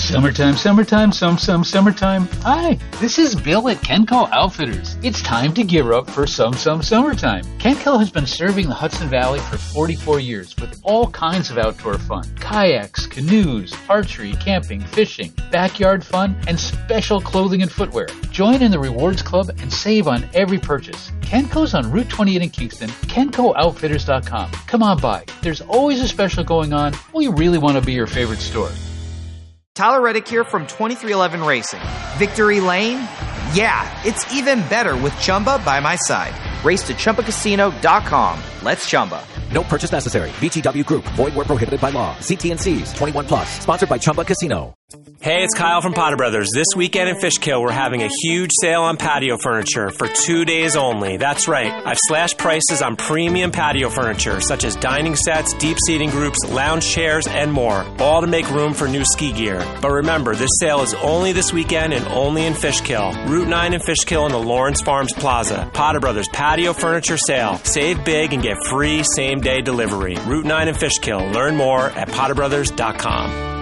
Summertime, summertime. Hi, this is Bill at Kenco Outfitters. It's time to gear up for summertime. Kenco has been serving the Hudson Valley for 44 years with all kinds of outdoor fun. Kayaks, canoes, archery, camping, fishing, backyard fun, and special clothing and footwear. Join in the Rewards Club and save on every purchase. Kenco's on Route 28 in Kingston, KencoOutfitters.com. Come on by. There's always a special going on. We really want to be your favorite store. Tyler Reddick here from 2311 Racing. Victory Lane? Yeah, it's even better with Chumba by my side. Race to ChumbaCasino.com. Let's Chumba. No purchase necessary. VGW Group. Void where prohibited by law. See T&Cs. 21 plus. Sponsored by Chumba Casino. Hey, it's Kyle from Potter Brothers. This weekend in Fishkill, we're having a huge sale on patio furniture for 2 days only. That's right. I've slashed prices on premium patio furniture, such as dining sets, deep seating groups, lounge chairs, and more, all to make room for new ski gear. But remember, this sale is only this weekend and only in Fishkill. Route 9 in Fishkill and the Lawrence Farms Plaza. Potter Brothers Patio Furniture Sale. Save big and get free same-day delivery. Route 9 in Fishkill. Learn more at PotterBrothers.com.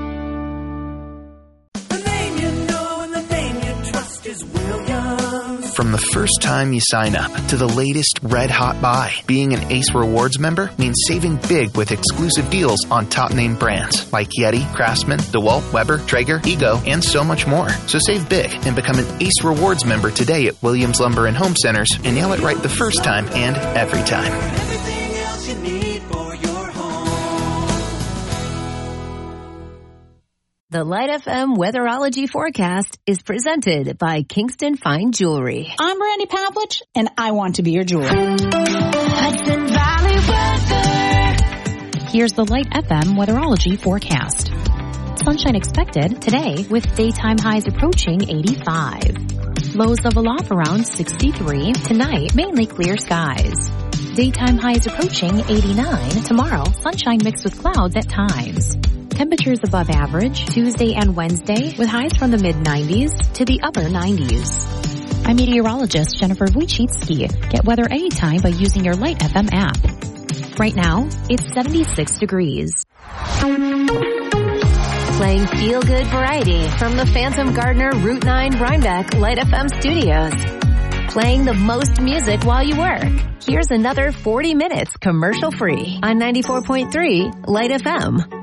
From the first time you sign up to the latest red-hot buy, being an Ace Rewards member means saving big with exclusive deals on top-name brands like Yeti, Craftsman, DeWalt, Weber, Traeger, Ego, and so much more. So save big and become an Ace Rewards member today at Williams Lumber and Home Centers and nail it right the first time and every time. Everything else you need for your home. The Light FM Weatherology Forecast is presented by Kingston Fine Jewelry. I'm Brandy Pavlich, and I want to be your jeweler. Hudson Valley weather. Here's the Light FM Weatherology Forecast. Sunshine expected today with daytime highs approaching 85. Lows level off around 63. Tonight, mainly clear skies. Daytime highs approaching 89. Tomorrow, sunshine mixed with clouds at times. Temperatures above average Tuesday and Wednesday with highs from the mid-90s to the upper 90s. I'm meteorologist Jennifer Wojcicki. Get weather anytime by using your Light FM app. Right now, it's 76 degrees. Playing feel-good variety from the Phantom Gardener Route 9 Rhinebeck Light FM studios. Playing the most music while you work. Here's another 40 minutes commercial-free on 94.3 Light FM.